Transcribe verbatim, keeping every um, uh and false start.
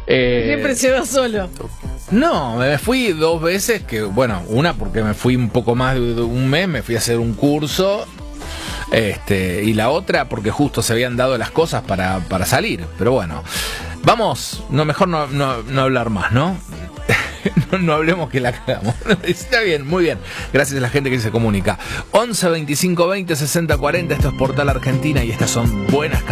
Eh, Siempre se va solo. No, me fui dos veces, que bueno, una porque me fui un poco más de un mes, me fui a hacer un curso, este, y la otra porque justo se habían dado las cosas para, para salir. Pero bueno, vamos, no, mejor no, no, no hablar más, ¿no? No, no hablemos que la cagamos. Está bien, muy bien. Gracias a la gente que se comunica. once veinticinco veinte sesenta cuarenta, esto es Portal Argentina y estas son buenas canciones.